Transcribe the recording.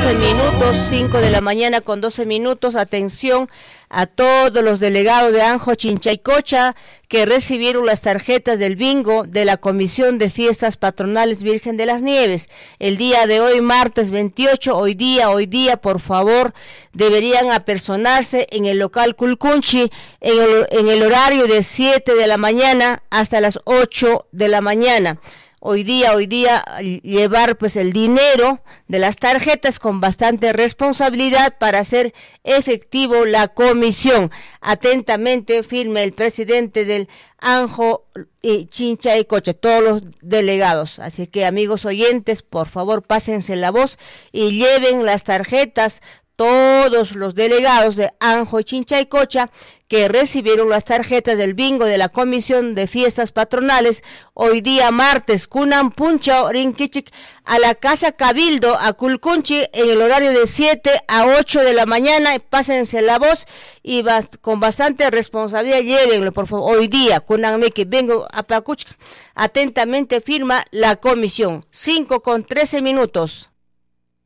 12 minutos, 5 de la mañana con 12 minutos. Atención a todos los delegados de Anjo, Chinchaycocha que recibieron las tarjetas del bingo de la Comisión de Fiestas Patronales Virgen de las Nieves. El día de hoy, martes 28, hoy día, por favor, deberían apersonarse en el local Culcunchi en el horario de 7 de la mañana hasta las 8 de la mañana. Hoy día llevar pues el dinero de las tarjetas con bastante responsabilidad para hacer efectivo la comisión. Atentamente firme el presidente del Anjo y Chinchaycocha, todos los delegados. Así que, amigos oyentes, por favor pásense la voz y lleven las tarjetas. Todos los delegados de Anjo y Chinchaycocha que recibieron las tarjetas del bingo de la Comisión de Fiestas Patronales, hoy día martes, Kunan Puncha Rinkichik, a la Casa Cabildo, a Culcunchi, en el horario de 7 a 8 de la mañana, pásense la voz y con bastante responsabilidad llévenlo, por favor. Hoy día, Kunan Meki, vengo a Pacuch, atentamente firma la comisión. 5 con 13 minutos.